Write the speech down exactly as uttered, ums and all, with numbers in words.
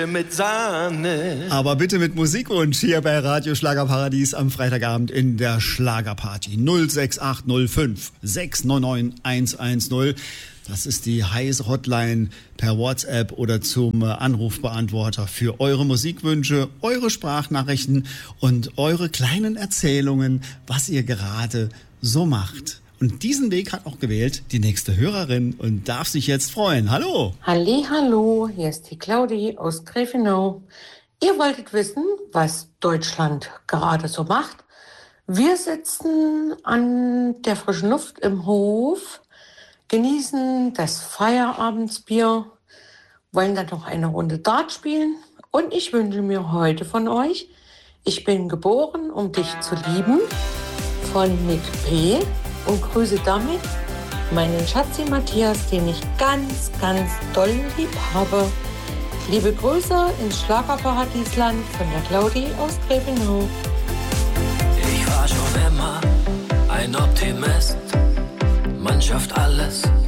Mit Sahne. Aber bitte mit Musikwunsch hier bei Radio Schlagerparadies am Freitagabend in der Schlagerparty. null sechs acht null fünf sechs neun neun eins eins null. Das ist die heiße Hotline per WhatsApp oder zum Anrufbeantworter für eure Musikwünsche, eure Sprachnachrichten und eure kleinen Erzählungen, was ihr gerade so macht. Und diesen Weg hat auch gewählt die nächste Hörerin und darf sich jetzt freuen. Hallo! Halli, hallo, hier ist die Claudi aus Grefenau. Ihr wolltet wissen, was Deutschland gerade so macht. Wir sitzen an der frischen Luft im Hof, genießen das Feierabendsbier, wollen dann noch eine Runde Dart spielen. Und ich wünsche mir heute von euch, ich bin geboren, um dich zu lieben, von Nick P. Und grüße damit meinen Schatzi Matthias, den ich ganz, ganz doll lieb habe. Liebe Grüße ins Schlagerparadiesland von der Claudi aus Grefenau. Ich war schon immer ein Optimist. Man schafft alles,